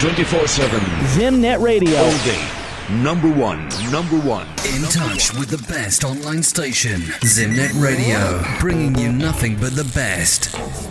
24/7. Zimnet Radio. All day. Number one. In touch with the best online station, Zimnet Radio, bringing you nothing but the best.